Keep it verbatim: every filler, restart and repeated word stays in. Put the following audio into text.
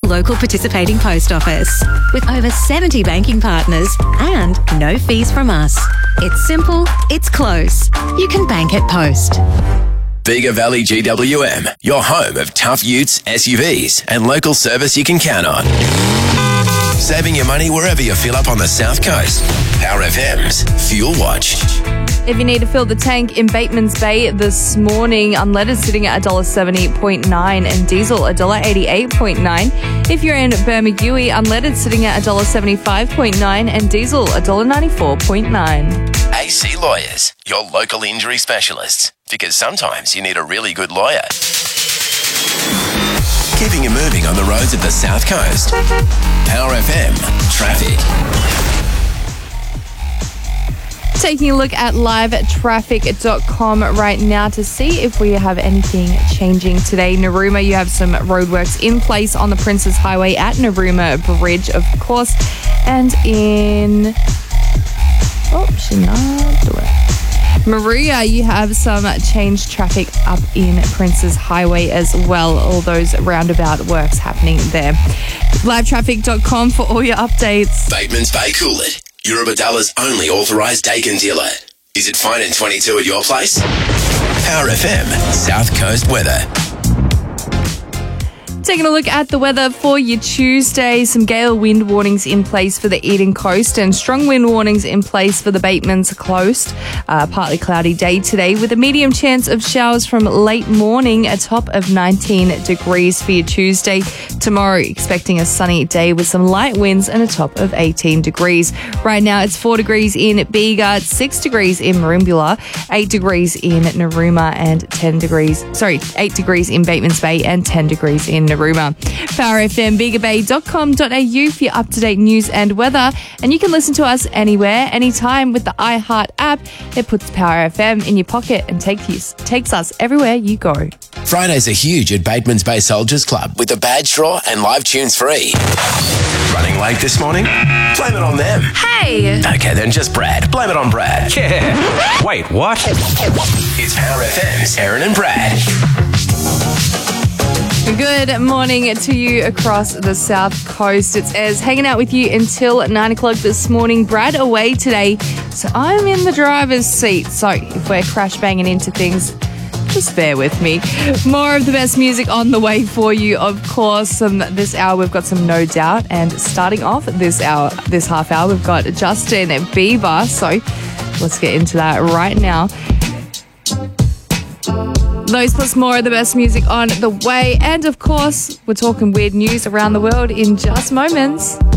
local participating post office. With over seventy banking partners and no fees from us. It's simple, it's close. You can bank at Post. Bega Valley G W M, your home of tough utes, S U Vs, and local service you can count on. Saving your money wherever you fill up on the South Coast. Power F M's Fuel Watch. If you need to fill the tank in Bateman's Bay this morning, unleaded sitting at one dollar seventy point nine and diesel one dollar eighty-eight point nine. If you're in Bermagui, unleaded sitting at one dollar seventy-five point nine and diesel one dollar ninety-four point nine. A C Lawyers, your local injury specialists. Because sometimes you need a really good lawyer. Keeping you moving on the roads of the South Coast. Power F M Traffic. Taking a look at live traffic dot com right now to see if we have anything changing today. Narooma, you have some roadworks in place on the Princes Highway at Narooma Bridge, of course. And in... Oh, she not do it. Maria, you have some changed traffic up in Princes Highway as well. All those roundabout works happening there. live traffic dot com for all your updates. Bateman's Bay Coolid, Eurobadalla's only authorised Dakin dealer. Is it fine in twenty-two at your place? Power F M South Coast weather. Taking a look at the weather for your Tuesday, some gale wind warnings in place for the Eden Coast and strong wind warnings in place for the Batemans Coast. Uh, partly cloudy day today with a medium chance of showers from late morning, a top of nineteen degrees for your Tuesday. Tomorrow, expecting a sunny day with some light winds and a top of eighteen degrees. Right now, it's four degrees in Bega, six degrees in Merimbula, eight degrees in Narooma and ten degrees, sorry, eight degrees in Batemans Bay and ten degrees in Narooma. Power F M, bega bay dot com dot a u for your up-to-date news and weather. And you can listen to us anywhere, anytime with the iHeart app. It puts Power F M in your pocket and takes you, takes us everywhere you go. Fridays are huge at Bateman's Bay Soldiers Club with a badge draw and live tunes free. Running late this morning? Blame it on them. Hey! Okay, then just Brad. Blame it on Brad. Yeah. Wait, what? It's Power F M's Aaron and Brad. Good morning to you across the South Coast. It's Ez hanging out with you until nine o'clock this morning. Brad away today, so I'm in the driver's seat. So if we're crash banging into things, just bear with me. More of the best music on the way for you, of course. Um, this hour we've got some No Doubt, and starting off this hour, this half hour, we've got Justin Bieber. So let's get into that right now. Those plus more of the best music on the way. And of course, we're talking weird news around the world in just moments.